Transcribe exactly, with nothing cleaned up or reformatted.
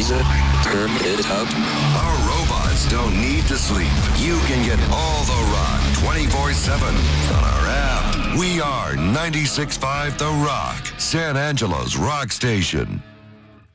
Lisa, turn it up. Our robots don't need to sleep. You can get all the rock twenty-four seven on our app. We are ninety-six point five The Rock, San Angelo's rock station.